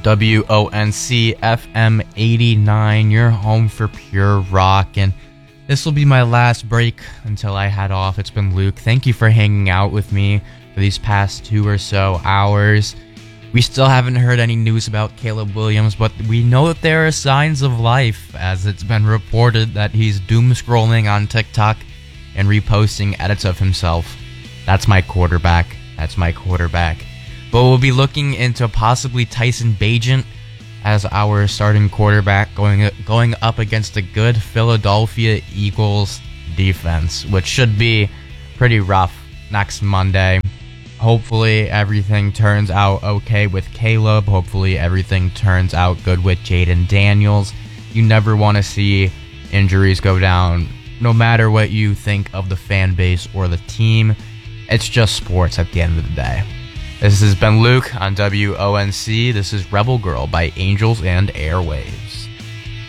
WONC FM 89, your home for pure rock, and this will be my last break until I head off. It's been Luke. Thank you for hanging out with me for these past 2 or so hours. We still haven't heard any news about Caleb Williams, but we know that there are signs of life, as it's been reported that he's doom scrolling on TikTok and reposting edits of himself. That's my quarterback. But we'll be looking into possibly Tyson Bagent as our starting quarterback going up against a good Philadelphia Eagles defense, which should be pretty rough next Monday. Hopefully everything turns out okay with Caleb. Hopefully everything turns out good with Jaden Daniels. You never want to see injuries go down, no matter what you think of the fan base or the team. It's just sports at the end of the day. This has been Luke on WONC. This is Rebel Girl by Angels and Airwaves.